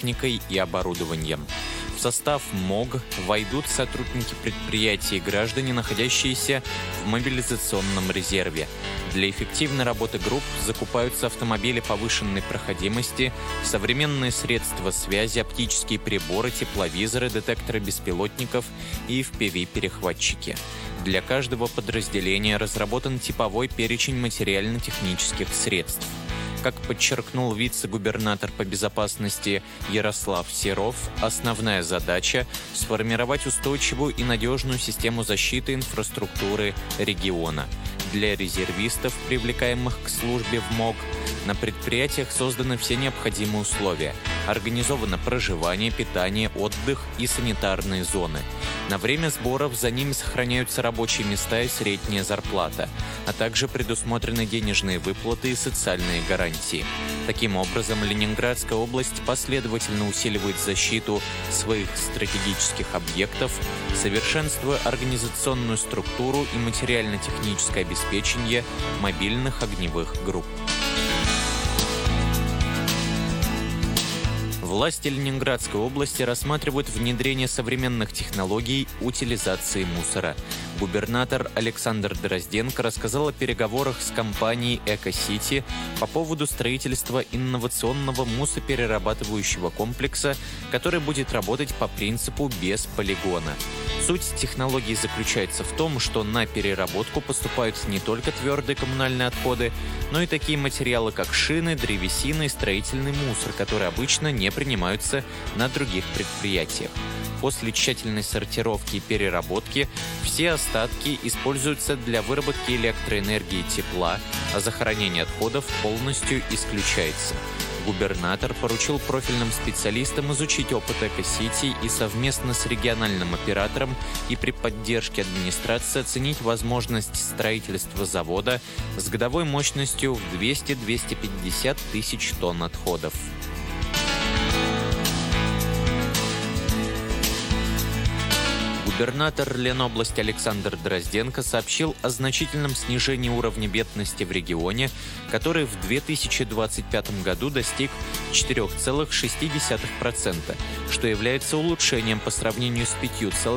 техникой и оборудованием. В состав МОГ войдут сотрудники предприятий и граждане, находящиеся в мобилизационном резерве. Для эффективной работы групп закупаются автомобили повышенной проходимости, современные средства связи, оптические приборы, тепловизоры, детекторы беспилотников и FPV-перехватчики. Для каждого подразделения разработан типовой перечень материально-технических средств. Как подчеркнул вице-губернатор по безопасности Ярослав Серов, основная задача – сформировать устойчивую и надежную систему защиты инфраструктуры региона. Для резервистов, привлекаемых к службе в МОГ, на предприятиях созданы все необходимые условия. Организовано проживание, питание, отдых и санитарные зоны. На время сборов за ними сохраняются рабочие места и средняя зарплата, а также предусмотрены денежные выплаты и социальные гарантии. Таким образом, Ленинградская область последовательно усиливает защиту своих стратегических объектов, совершенствуя организационную структуру и материально-техническое обеспечение мобильных огневых групп. Власти Ленинградской области рассматривают внедрение современных технологий утилизации мусора. Губернатор Александр Дрозденко рассказал о переговорах с компанией «Эко-Сити» по поводу строительства инновационного мусоперерабатывающего комплекса, который будет работать по принципу «без полигона». Суть технологии заключается в том, что на переработку поступают не только твердые коммунальные отходы, но и такие материалы, как шины, древесина и строительный мусор, которые обычно не принимаются на других предприятиях. После тщательной сортировки и переработки все остатки используются для выработки электроэнергии и тепла, а захоронение отходов полностью исключается. Губернатор поручил профильным специалистам изучить опыт «Эко-Сити» и совместно с региональным оператором и при поддержке администрации оценить возможность строительства завода с годовой мощностью в 200-250 тысяч тонн отходов. Губернатор Ленобласти Александр Дрозденко сообщил о значительном снижении уровня бедности в регионе, который в 2025 году достиг 4,6%, что является улучшением по сравнению с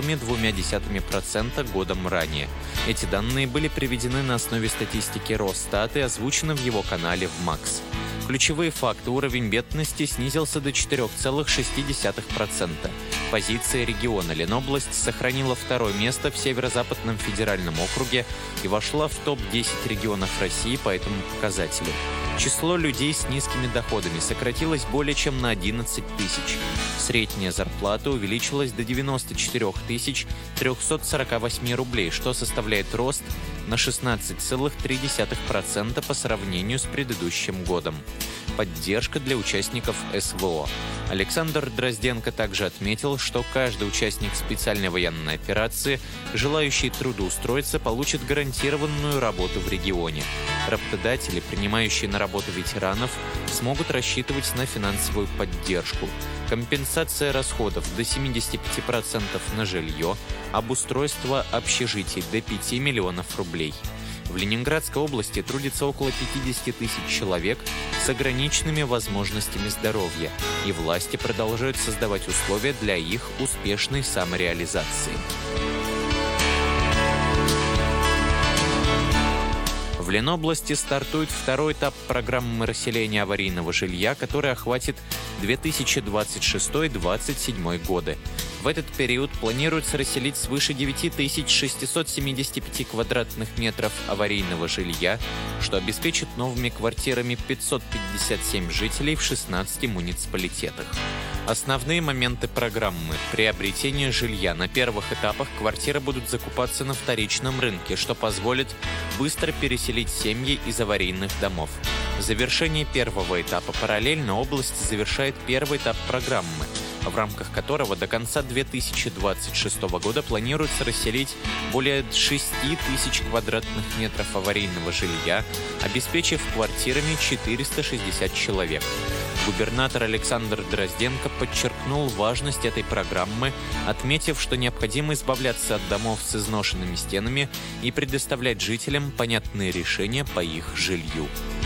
5,2% годом ранее. Эти данные были приведены на основе статистики Росстата и озвучены в его канале в МАКС. Ключевые факты: уровень бедности снизился до 4,6%. Позиция региона Ленобласть сохранила второе место в Северо-Западном федеральном округе и вошла в топ-10 регионов России по этому показателю. Число людей с низкими доходами сократилось более чем на 11 тысяч. Средняя зарплата увеличилась до 94 348 рублей, что составляет рост на 16,3% по сравнению с предыдущим годом. Поддержка для участников СВО. Александр Дрозденко также отметил, что каждый участник специальной военной операции, желающий трудоустроиться, получит гарантированную работу в регионе. Работодатели, принимающие на работу ветеранов, смогут рассчитывать на финансовую поддержку. Компенсация расходов до 75% на жилье, обустройство общежитий до 5 миллионов рублей. В Ленинградской области трудится около 50 тысяч человек с ограниченными возможностями здоровья, и власти продолжают создавать условия для их успешной самореализации. В Ленобласти стартует второй этап программы расселения аварийного жилья, который охватит 2026-2027 годы. В этот период планируется расселить свыше 9675 квадратных метров аварийного жилья, что обеспечит новыми квартирами 557 жителей в 16 муниципалитетах. Основные моменты программы: приобретение жилья. На первых этапах квартиры будут закупаться на вторичном рынке, что позволит быстро переселить семьи из аварийных домов. В завершении первого этапа параллельно область завершает первый этап программы, в рамках которого до конца 2026 года планируется расселить более 6 тысяч квадратных метров аварийного жилья, обеспечив квартирами 460 человек. Губернатор Александр Дрозденко подчеркнул важность этой программы, отметив, что необходимо избавляться от домов с изношенными стенами и предоставлять жителям понятные решения по их жилью.